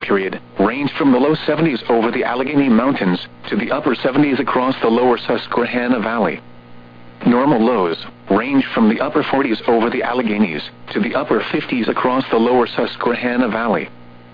period ranged from the low 70s over the Allegheny Mountains to the upper 70s across the lower Susquehanna Valley. Normal lows range from the upper 40s over the Alleghenies to the upper 50s across the lower Susquehanna Valley.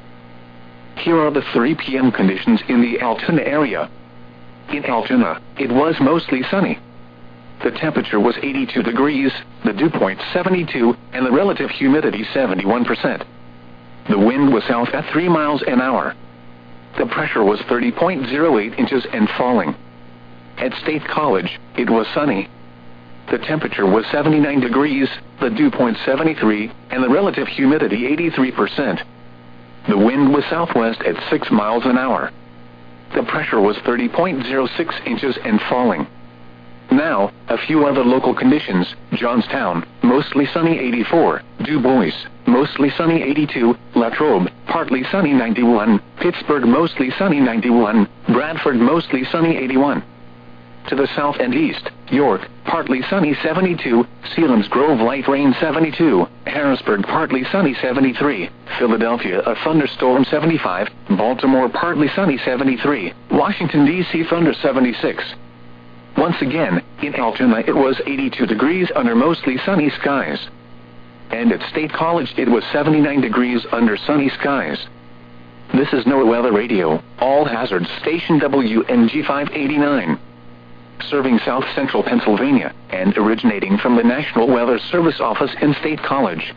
Here are the 3 p.m. conditions in the Altoona area. In Altoona, it was mostly sunny. The temperature was 82 degrees, the dew point 72, and the relative humidity 71%. The wind was south at 3 miles an hour. The pressure was 30.08 inches and falling. At State College, it was sunny. The temperature was 79 degrees, the dew point 73, and the relative humidity 83%. The wind was southwest at 6 miles an hour. The pressure was 30.06 inches and falling. Now, a few other local conditions. Johnstown, mostly sunny 84, Du Bois, mostly sunny 82, Latrobe, partly sunny 91, Pittsburgh mostly sunny 91, Bradford mostly sunny 81. To the south and east, York, partly sunny 72, Selinsgrove light rain 72, Harrisburg partly sunny 73, Philadelphia a thunderstorm 75, Baltimore partly sunny 73, Washington, D.C. thunder 76. Once again, in Altoona it was 82 degrees under mostly sunny skies. And at State College it was 79 degrees under sunny skies. This is NOAA Weather Radio, all hazards station WNG 589. Serving South Central Pennsylvania, and originating from the National Weather Service office in State College.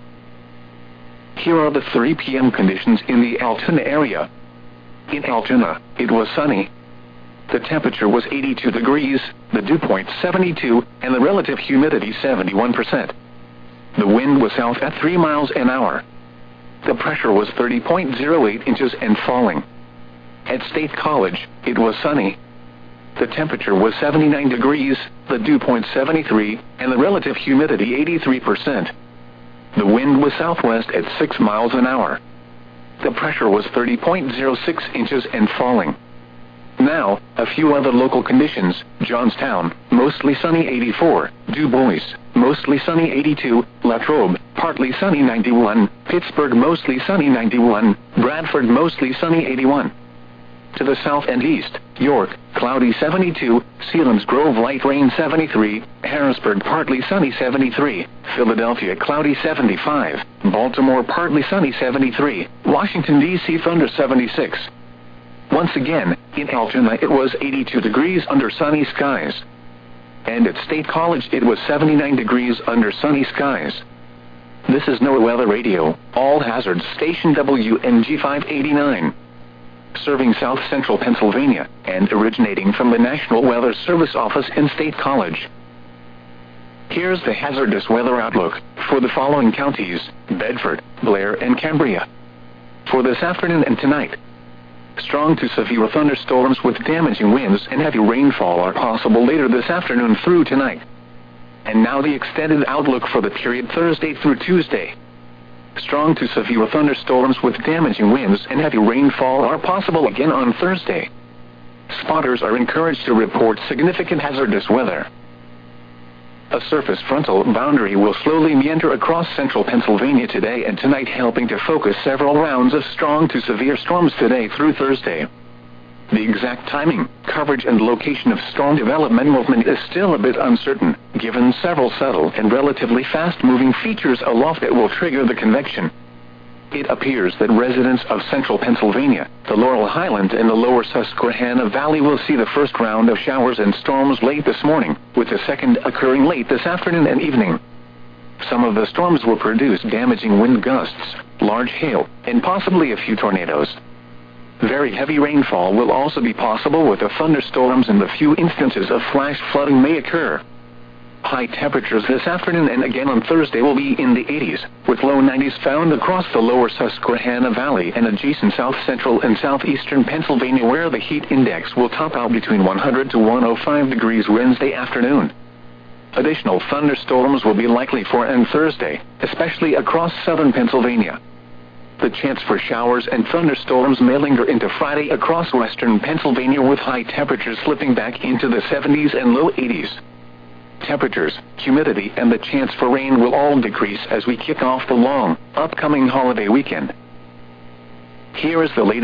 Here are the 3 p.m. conditions in the Altoona area. In Altoona, it was sunny. The temperature was 82 degrees, the dew point 72, and the relative humidity 71%. The wind was south at 3 miles an hour. The pressure was 30.08 inches and falling. At State College, it was sunny. The temperature was 79 degrees, the dew point 73, and the relative humidity 83%. The wind was southwest at 6 miles an hour. The pressure was 30.06 inches and falling. Now, a few other local conditions. Johnstown, mostly sunny 84, Du Bois, mostly sunny 82, Latrobe, partly sunny 91, Pittsburgh mostly sunny 91, Bradford mostly sunny 81. To the south and east, York, cloudy 72, Selinsgrove light rain 73, Harrisburg partly sunny 73, Philadelphia cloudy 75, Baltimore partly sunny 73, Washington, D.C. thunder 76. Once again, in Altoona it was 82 degrees under sunny skies. And at State College it was 79 degrees under sunny skies. This is NOAA Weather Radio, all hazards station WNG 589. Serving South Central Pennsylvania, and originating from the National Weather Service office in State College. Here's the hazardous weather outlook for the following counties: Bedford, Blair, and Cambria. For this afternoon and tonight, strong to severe thunderstorms with damaging winds and heavy rainfall are possible later this afternoon through tonight. And now the extended outlook for the period Thursday through Tuesday. Strong to severe thunderstorms with damaging winds and heavy rainfall are possible again on Thursday. Spotters are encouraged to report significant hazardous weather. A surface frontal boundary will slowly meander across central Pennsylvania today and tonight, helping to focus several rounds of strong to severe storms today through Thursday. The exact timing, coverage, and location of storm development movement is still a bit uncertain, given several subtle and relatively fast-moving features aloft that will trigger the convection. It appears that residents of central Pennsylvania, the Laurel Highlands, and the lower Susquehanna Valley will see the first round of showers and storms late this morning, with the second occurring late this afternoon and evening. Some of the storms will produce damaging wind gusts, large hail, and possibly a few tornadoes. Very heavy rainfall will also be possible with the thunderstorms, and a few instances of flash flooding may occur. High temperatures this afternoon and again on Thursday will be in the 80s, with low 90s found across the lower Susquehanna Valley and adjacent south central and southeastern Pennsylvania, where the heat index will top out between 100 to 105 degrees Wednesday afternoon. Additional thunderstorms will be likely for on Thursday, especially across southern Pennsylvania. The chance for showers and thunderstorms may linger into Friday across western Pennsylvania, with high temperatures slipping back into the 70s and low 80s. Temperatures, humidity, and the chance for rain will all decrease as we kick off the long, upcoming holiday weekend. Here is the latest